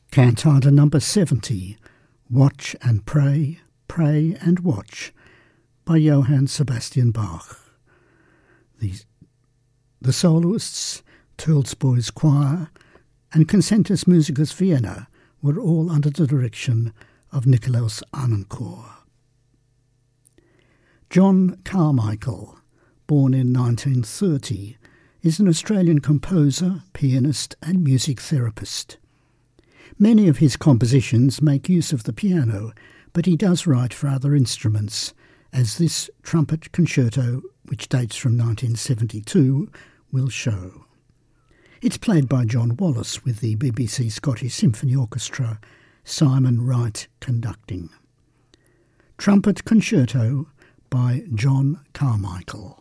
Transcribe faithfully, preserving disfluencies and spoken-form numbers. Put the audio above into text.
Cantata number seventy, Watch and Pray, Pray and Watch, by Johann Sebastian Bach. The, the soloists, Tölzboy's Choir, and Concentus Musicus Vienna were all under the direction of Nikolaus Arnoncourt. John Carmichael, born in nineteen thirty, is an Australian composer, pianist and music therapist. Many of his compositions make use of the piano, but he does write for other instruments, as this trumpet concerto, which dates from nineteen seventy-two, will show. It's played by John Wallace with the B B C Scottish Symphony Orchestra, Simon Wright conducting. Trumpet Concerto by John Carmichael.